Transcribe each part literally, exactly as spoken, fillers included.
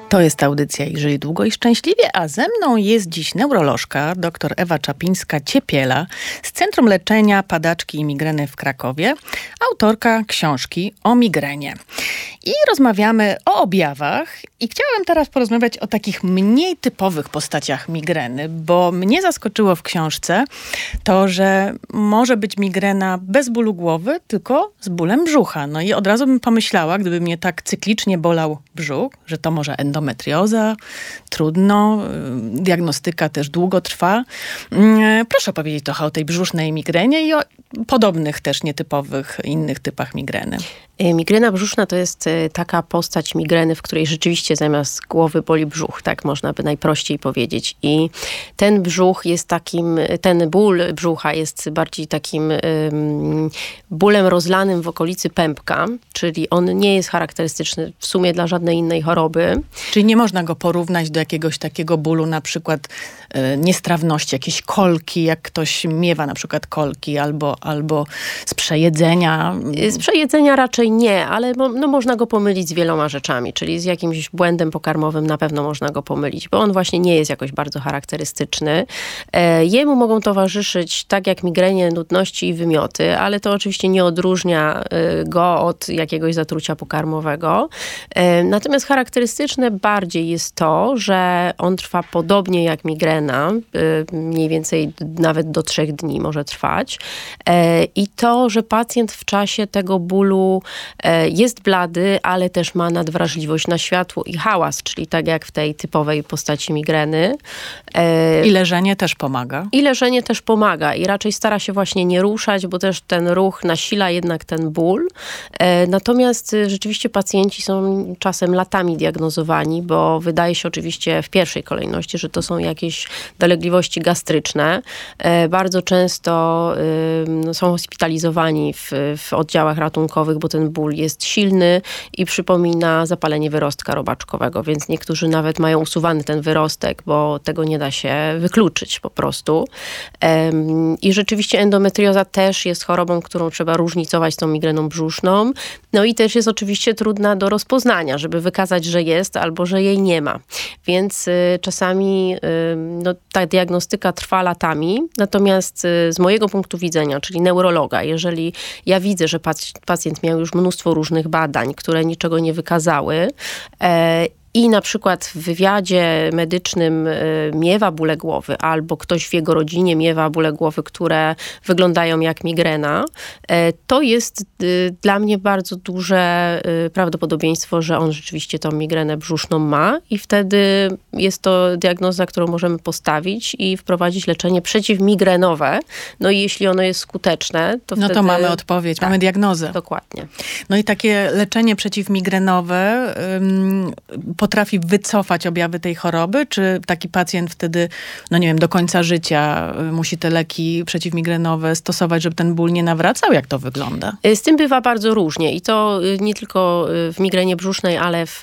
To jest audycja I Żyj Długo i Szczęśliwie, a ze mną jest dziś neurolożka dr Ewa Czapińska-Ciepiela z Centrum Leczenia Padaczki i Migreny w Krakowie, autorka książki o migrenie. I rozmawiamy o objawach i chciałam teraz porozmawiać o takich mniej typowych postaciach migreny, bo mnie zaskoczyło w książce to, że może być migrena bez bólu głowy, tylko z bólem brzucha. No i od razu bym pomyślała, gdyby mnie tak cyklicznie bolał brzuch, że to może endometrioza, trudno, diagnostyka też długo trwa. Proszę powiedzieć trochę o tej brzusznej migrenie i o podobnych też nietypowych innych typach migreny. Migrena brzuszna to jest taka postać migreny, w której rzeczywiście zamiast głowy boli brzuch, tak można by najprościej powiedzieć. I ten brzuch jest takim, ten ból brzucha jest bardziej takim um, bólem rozlanym w okolicy pępka, czyli on nie jest charakterystyczny w sumie dla żadnej innej choroby. Czyli nie można go porównać do jakiegoś takiego bólu, na przykład y, niestrawności, jakieś kolki, jak ktoś miewa na przykład kolki, albo, albo z przejedzenia. Z przejedzenia raczej nie, ale mo, no, można go pomylić z wieloma rzeczami, czyli z jakimś błędem pokarmowym na pewno można go pomylić, bo on właśnie nie jest jakoś bardzo charakterystyczny. E, jemu mogą towarzyszyć, tak jak migrenie, nudności i wymioty, ale to oczywiście nie odróżnia e, go od jakiegoś zatrucia pokarmowego. E, natomiast charakterystyczne bardziej jest to, że on trwa podobnie jak migrena, e, mniej więcej nawet do trzech dni może trwać. E, I to, że pacjent w czasie tego bólu jest blady, ale też ma nadwrażliwość na światło i hałas, czyli tak jak w tej typowej postaci migreny. I leżenie też pomaga. I leżenie też pomaga i raczej stara się właśnie nie ruszać, bo też ten ruch nasila jednak ten ból. Natomiast rzeczywiście pacjenci są czasem latami diagnozowani, bo wydaje się oczywiście w pierwszej kolejności, że to są jakieś dolegliwości gastryczne. Bardzo często są hospitalizowani w, w oddziałach ratunkowych, bo ten ból jest silny i przypomina zapalenie wyrostka robaczkowego, więc niektórzy nawet mają usuwany ten wyrostek, bo tego nie da się wykluczyć po prostu. I rzeczywiście endometrioza też jest chorobą, którą trzeba różnicować z tą migreną brzuszną. No i też jest oczywiście trudna do rozpoznania, żeby wykazać, że jest albo że jej nie ma. Więc y, czasami y, no, ta diagnostyka trwa latami, natomiast y, z mojego punktu widzenia, czyli neurologa, jeżeli ja widzę, że pac- pacjent miał już mnóstwo różnych badań, które niczego nie wykazały, e, i na przykład w wywiadzie medycznym y, miewa bóle głowy, albo ktoś w jego rodzinie miewa bóle głowy, które wyglądają jak migrena, y, to jest y, dla mnie bardzo duże y, prawdopodobieństwo, że on rzeczywiście tą migrenę brzuszną ma i wtedy jest to diagnoza, którą możemy postawić i wprowadzić leczenie przeciwmigrenowe. No i jeśli ono jest skuteczne, to no wtedy... to mamy odpowiedź, tak, mamy diagnozę. Dokładnie. No i takie leczenie przeciwmigrenowe ym, potrafi wycofać objawy tej choroby? Czy taki pacjent wtedy, no nie wiem, do końca życia musi te leki przeciwmigrenowe stosować, żeby ten ból nie nawracał? Jak to wygląda? Z tym bywa bardzo różnie i to nie tylko w migrenie brzusznej, ale w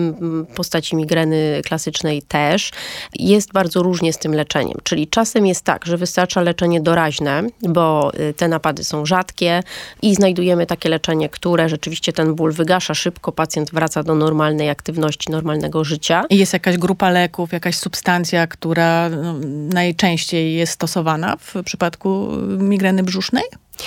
postaci migreny klasycznej też. Jest bardzo różnie z tym leczeniem. Czyli czasem jest tak, że wystarcza leczenie doraźne, bo te napady są rzadkie i znajdujemy takie leczenie, które rzeczywiście ten ból wygasza szybko, pacjent wraca do normalnej aktywności, normalnego życia. I jest jakaś grupa leków, jakaś substancja, która no, najczęściej jest stosowana w przypadku migreny brzusznej?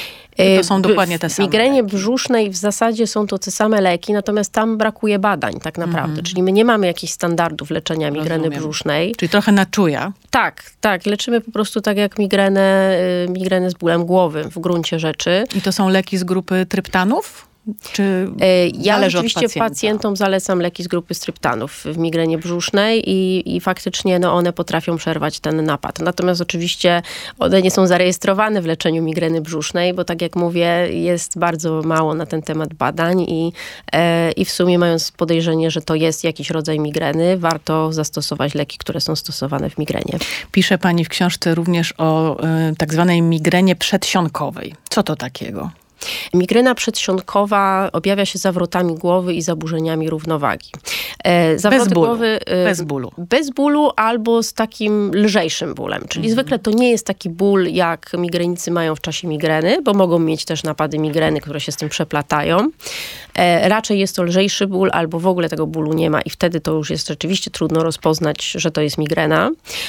To są dokładnie te same. W migrenie brzusznej w zasadzie są to te same leki, natomiast tam brakuje badań tak naprawdę. Mm-hmm. Czyli my nie mamy jakichś standardów leczenia migreny Rozumiem. brzusznej. Czyli trochę na czuja. Tak, tak. Leczymy po prostu tak jak migrenę, migrenę z bólem głowy w gruncie rzeczy. I to są leki z grupy tryptanów? Czy ja oczywiście pacjentom zalecam leki z grupy stryptanów w migrenie brzusznej i, i faktycznie no, one potrafią przerwać ten napad. Natomiast oczywiście one nie są zarejestrowane w leczeniu migreny brzusznej, bo tak jak mówię, jest bardzo mało na ten temat badań i, e, i w sumie mając podejrzenie, że to jest jakiś rodzaj migreny, warto zastosować leki, które są stosowane w migrenie. Pisze pani w książce również o y, tak zwanej migrenie przedsionkowej. Co to takiego? Migrena przedsionkowa objawia się zawrotami głowy i zaburzeniami równowagi. Zawroty bez bólu. Głowy, bez bólu. Bez bólu albo z takim lżejszym bólem. Czyli mhm. zwykle to nie jest taki ból, jak migrenicy mają w czasie migreny, bo mogą mieć też napady migreny, które się z tym przeplatają. Raczej jest to lżejszy ból albo w ogóle tego bólu nie ma i wtedy to już jest rzeczywiście trudno rozpoznać, że to jest migrena.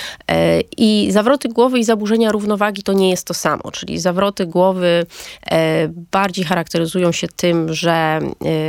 I zawroty głowy i zaburzenia równowagi to nie jest to samo. Czyli zawroty głowy bardziej charakteryzują się tym, że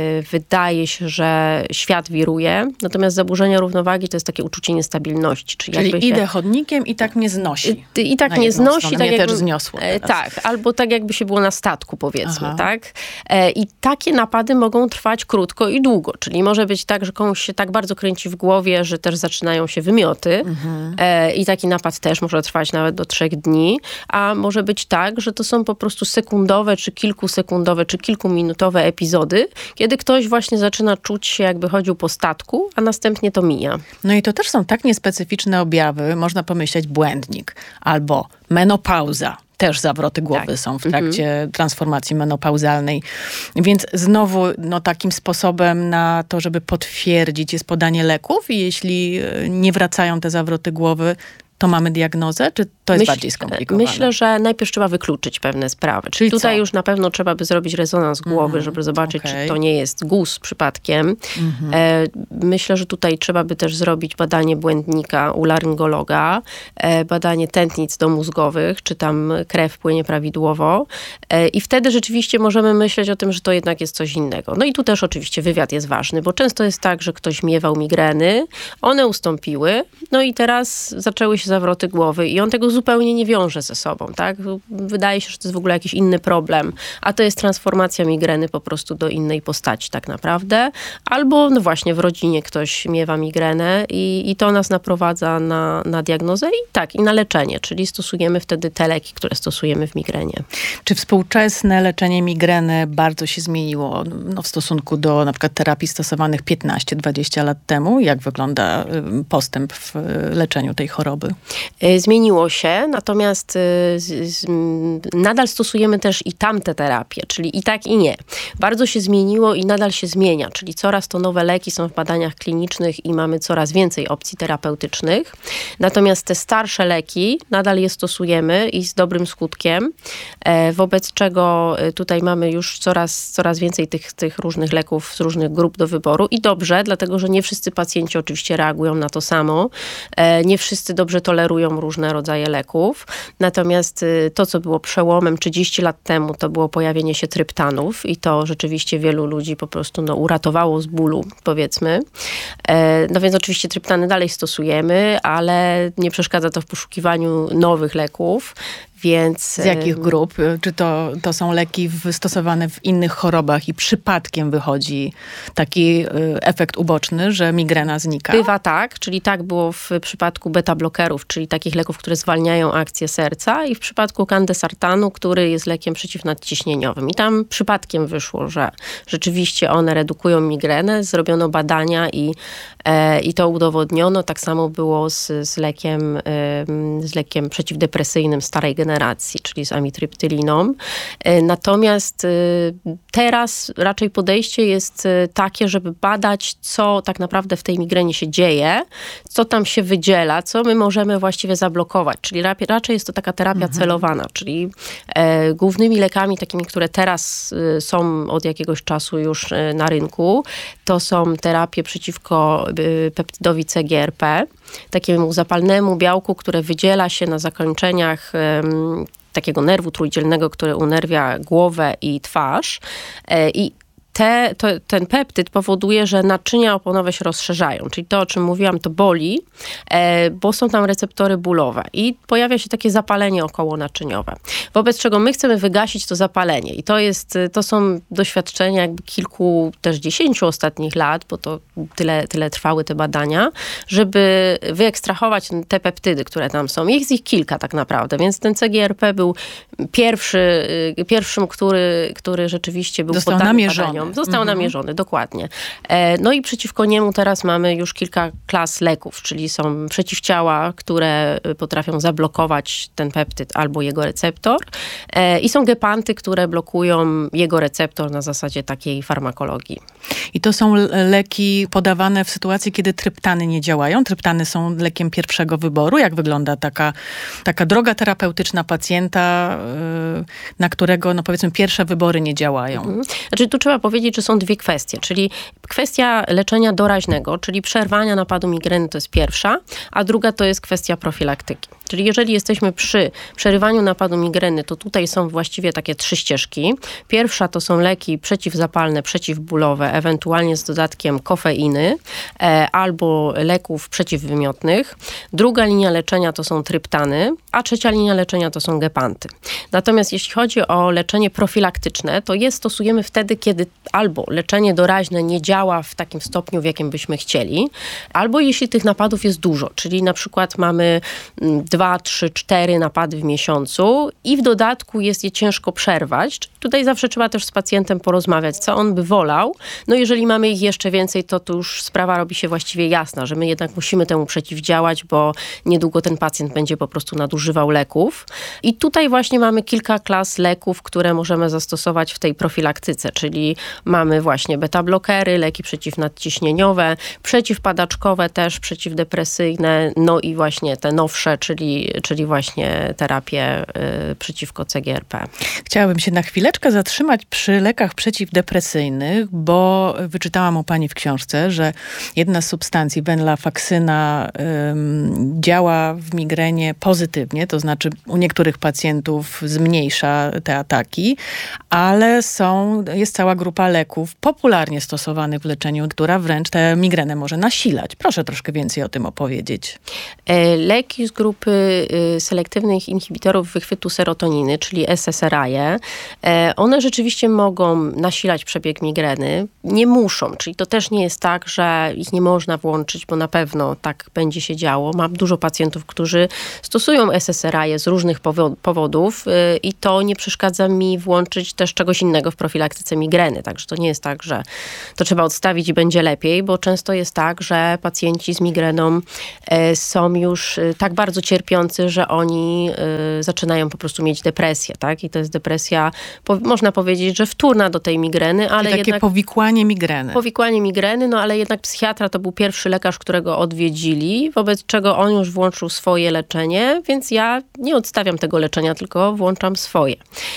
wydaje się, że świat wiruje, natomiast zaburzenia równowagi to jest takie uczucie niestabilności. Czyli, czyli jakby idę się, chodnikiem i tak mnie znosi. I tak mnie znosi. Stronę. Tak mnie jakby, też zniosło teraz. Tak, albo tak jakby się było na statku, powiedzmy. Tak? I takie napady mogą trwać krótko i długo. Czyli może być tak, że komuś się tak bardzo kręci w głowie, że też zaczynają się wymioty. Mhm. I taki napad też może trwać nawet do trzech dni. A może być tak, że to są po prostu sekundowe, czy kilkusekundowe, czy kilkuminutowe epizody, kiedy ktoś właśnie zaczyna czuć się, jakby chodził po statku, a następnie to mija. No i to też są tak niespecyficzne objawy, można pomyśleć błędnik albo menopauza. Też zawroty głowy tak. są w trakcie mhm. transformacji menopauzalnej. Więc znowu no, takim sposobem na to, żeby potwierdzić, jest podanie leków i jeśli nie wracają te zawroty głowy, to mamy diagnozę, czy to jest Myśl, bardziej skomplikowane? Myślę, że najpierw trzeba wykluczyć pewne sprawy. Czyli tutaj co? Już na pewno trzeba by zrobić rezonans głowy, mm, żeby zobaczyć, okay. czy to nie jest guz przypadkiem. Mm-hmm. E, myślę, że tutaj trzeba by też zrobić badanie błędnika u laryngologa, e, badanie tętnic domózgowych, czy tam krew płynie prawidłowo. E, I wtedy rzeczywiście możemy myśleć o tym, że to jednak jest coś innego. No i tu też oczywiście wywiad jest ważny, bo często jest tak, że ktoś miewał migreny, one ustąpiły, no i teraz zaczęły się zawroty głowy i on tego zupełnie nie wiąże ze sobą, tak? Wydaje się, że to jest w ogóle jakiś inny problem, a to jest transformacja migreny po prostu do innej postaci tak naprawdę. Albo no właśnie w rodzinie ktoś miewa migrenę i, i to nas naprowadza na, na diagnozę i tak, i na leczenie, czyli stosujemy wtedy te leki, które stosujemy w migrenie. Czy współczesne leczenie migreny bardzo się zmieniło no, w stosunku do na przykład terapii stosowanych piętnaście dwadzieścia lat temu? Jak wygląda postęp w leczeniu tej choroby? Zmieniło się, natomiast z, z, nadal stosujemy też i tamte terapie, czyli i tak i nie. Bardzo się zmieniło i nadal się zmienia, czyli coraz to nowe leki są w badaniach klinicznych i mamy coraz więcej opcji terapeutycznych. Natomiast te starsze leki nadal je stosujemy i z dobrym skutkiem, e, wobec czego tutaj mamy już coraz, coraz więcej tych, tych różnych leków z różnych grup do wyboru i dobrze, dlatego że nie wszyscy pacjenci oczywiście reagują na to samo, e, nie wszyscy dobrze tolerują różne rodzaje leków. Natomiast to, co było przełomem trzydzieści lat temu, to było pojawienie się tryptanów i to rzeczywiście wielu ludzi po prostu no, uratowało z bólu, powiedzmy. No więc oczywiście tryptany dalej stosujemy, ale nie przeszkadza to w poszukiwaniu nowych leków. Więc, z jakich grup? Czy to, to są leki stosowane w innych chorobach i przypadkiem wychodzi taki efekt uboczny, że migrena znika? Bywa tak, czyli tak było w przypadku beta-blokerów, czyli takich leków, które zwalniają akcję serca i w przypadku candesartanu, który jest lekiem przeciwnadciśnieniowym. I tam przypadkiem wyszło, że rzeczywiście one redukują migrenę, zrobiono badania i, e, i to udowodniono. Tak samo było z, z, lekiem, e, z lekiem przeciwdepresyjnym starej generacji. generacji, czyli z amitryptyliną. Natomiast teraz raczej podejście jest takie, żeby badać, co tak naprawdę w tej migrenie się dzieje, co tam się wydziela, co my możemy właściwie zablokować. Czyli raczej jest to taka terapia mhm. celowana, czyli e, głównymi lekami takimi, które teraz e, są od jakiegoś czasu już e, na rynku, to są terapie przeciwko e, peptydowi C G R P, takiemu zapalnemu białku, które wydziela się na zakończeniach e, takiego nerwu trójdzielnego, który unerwia głowę i twarz. E, I Te, to, ten peptyd powoduje, że naczynia oponowe się rozszerzają. Czyli to, o czym mówiłam, to boli, e, bo są tam receptory bólowe i pojawia się takie zapalenie okołonaczyniowe. Wobec czego my chcemy wygasić to zapalenie. I to jest, to są doświadczenia jakby kilku, też dziesięciu ostatnich lat, bo to tyle, tyle trwały te badania, żeby wyekstrahować te peptydy, które tam są. Jest ich kilka tak naprawdę, więc ten C G R P był pierwszy, pierwszym, który, który rzeczywiście był został poddany namierzony. badaniom. namierzony. Został mhm. namierzony, dokładnie. No i przeciwko niemu teraz mamy już kilka klas leków, czyli są przeciwciała, które potrafią zablokować ten peptyd albo jego receptor i są gepanty, które blokują jego receptor na zasadzie takiej farmakologii. I to są leki podawane w sytuacji, kiedy tryptany nie działają? Tryptany są lekiem pierwszego wyboru? Jak wygląda taka, taka droga terapeutyczna pacjenta, na którego, no powiedzmy, pierwsze wybory nie działają? Mhm. Znaczy tu trzeba powiedzieć, że są dwie kwestie, czyli kwestia leczenia doraźnego, czyli przerwania napadu migreny, to jest pierwsza, a druga to jest kwestia profilaktyki. Czyli jeżeli jesteśmy przy przerywaniu napadu migreny, to tutaj są właściwie takie trzy ścieżki. Pierwsza to są leki przeciwzapalne, przeciwbólowe, ewentualnie z dodatkiem kofeiny e, albo leków przeciwwymiotnych. Druga linia leczenia to są tryptany, a trzecia linia leczenia to są gepanty. Natomiast jeśli chodzi o leczenie profilaktyczne, to je stosujemy wtedy, kiedy albo leczenie doraźne nie działa w takim stopniu, w jakim byśmy chcieli, albo jeśli tych napadów jest dużo, czyli na przykład mamy dwa, trzy, cztery napady w miesiącu i w dodatku jest je ciężko przerwać. Tutaj zawsze trzeba też z pacjentem porozmawiać, co on by wolał. No jeżeli mamy ich jeszcze więcej, to tu już sprawa robi się właściwie jasna, że my jednak musimy temu przeciwdziałać, bo niedługo ten pacjent będzie po prostu nadużywał leków. I tutaj właśnie mamy kilka klas leków, które możemy zastosować w tej profilaktyce, czyli mamy właśnie beta-blokery, leki przeciwnadciśnieniowe, przeciwpadaczkowe też, przeciwdepresyjne, no i właśnie te nowsze, czyli, czyli właśnie terapie y, przeciwko C G R P. Chciałabym się na chwileczkę zatrzymać przy lekach przeciwdepresyjnych, bo wyczytałam u pani w książce, że jedna z substancji, venlafaxyna, ym, działa w migrenie pozytywnie, to znaczy u niektórych pacjentów zmniejsza te ataki, ale są, jest cała grupa leków popularnie stosowanych w leczeniu, która wręcz tę migrenę może nasilać. Proszę troszkę więcej o tym opowiedzieć. Leki z grupy selektywnych inhibitorów wychwytu serotoniny, czyli S S R I-e, one rzeczywiście mogą nasilać przebieg migreny. Nie muszą, czyli to też nie jest tak, że ich nie można włączyć, bo na pewno tak będzie się działo. Mam dużo pacjentów, którzy stosują S S R I-e z różnych powodów i to nie przeszkadza mi włączyć też czegoś innego w profilaktyce migreny. Także to nie jest tak, że to trzeba odstawić i będzie lepiej, bo często jest tak, że pacjenci z migreną są już tak bardzo cierpiący, że oni zaczynają po prostu mieć depresję, tak? I to jest depresja, można powiedzieć, że wtórna do tej migreny, ale takie jednak... powikłanie migreny. Powikłanie migreny, no ale jednak psychiatra to był pierwszy lekarz, którego odwiedzili, wobec czego on już włączył swoje leczenie, więc ja nie odstawiam tego leczenia, tylko włączam swoje.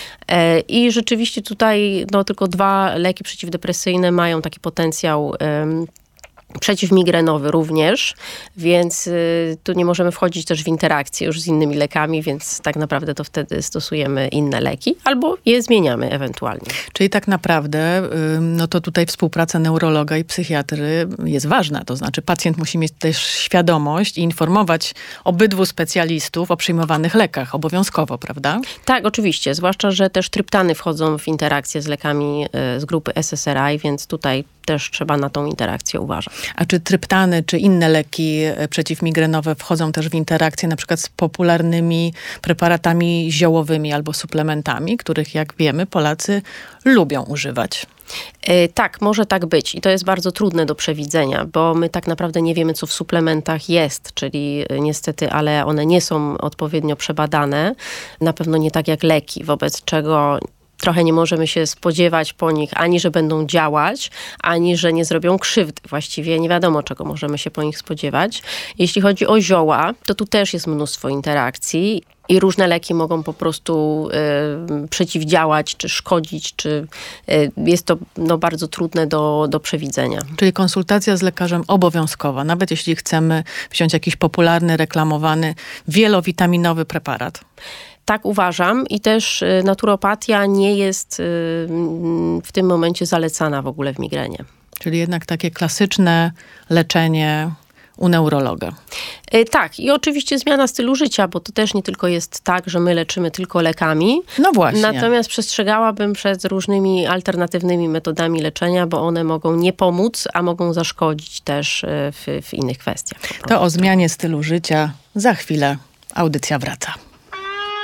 I rzeczywiście tutaj no, tylko dwa leki przeciwdepresyjne mają taki potencjał um, przeciwmigrenowy również, więc y, tu nie możemy wchodzić też w interakcję już z innymi lekami, więc tak naprawdę to wtedy stosujemy inne leki albo je zmieniamy ewentualnie. Czyli tak naprawdę, y, no to tutaj współpraca neurologa i psychiatry jest ważna. To znaczy pacjent musi mieć też świadomość i informować obydwu specjalistów o przyjmowanych lekach obowiązkowo, prawda? Tak, oczywiście. Zwłaszcza, że też tryptany wchodzą w interakcję z lekami y, z grupy S S R I, więc tutaj też trzeba na tą interakcję uważać. A czy tryptany, czy inne leki przeciwmigrenowe wchodzą też w interakcję na przykład z popularnymi preparatami ziołowymi albo suplementami, których, jak wiemy, Polacy lubią używać? Yy, tak, może tak być i to jest bardzo trudne do przewidzenia, bo my tak naprawdę nie wiemy, co w suplementach jest, czyli yy, niestety, ale one nie są odpowiednio przebadane, na pewno nie tak jak leki, wobec czego trochę nie możemy się spodziewać po nich ani, że będą działać, ani, że nie zrobią krzywdy. Właściwie nie wiadomo, czego możemy się po nich spodziewać. Jeśli chodzi o zioła, to tu też jest mnóstwo interakcji i różne leki mogą po prostu y, przeciwdziałać, czy szkodzić, czy y, jest to no, bardzo trudne do, do przewidzenia. Czyli konsultacja z lekarzem obowiązkowa, nawet jeśli chcemy wziąć jakiś popularny, reklamowany, wielowitaminowy preparat. Tak uważam i też naturopatia nie jest w tym momencie zalecana w ogóle w migrenie. Czyli jednak takie klasyczne leczenie u neurologa. Tak i oczywiście zmiana stylu życia, bo to też nie tylko jest tak, że my leczymy tylko lekami. No właśnie. Natomiast przestrzegałabym przed różnymi alternatywnymi metodami leczenia, bo one mogą nie pomóc, a mogą zaszkodzić też w, w innych kwestiach. To o zmianie stylu życia za chwilę. Audycja wraca.